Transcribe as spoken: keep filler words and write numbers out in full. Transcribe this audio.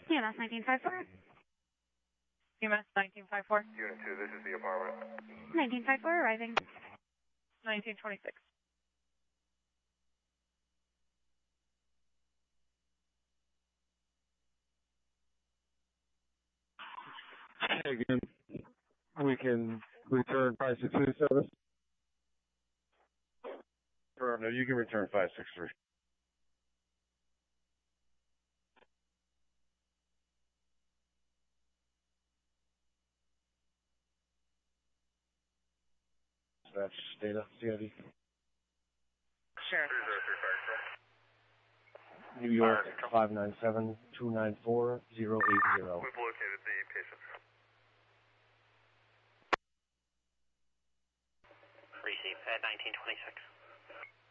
E M S nineteen fifty-four. E M S nineteen fifty-four. Unit two, this is the apartment. nineteen fifty-four arriving. nineteen twenty-six. Again, we can return five six three service. Or no, you can return five six three. That's data, C I D. Sure. New York, five nine seven, two nine four, zero eight zero. We've located the patient. Receive at nineteen twenty-six.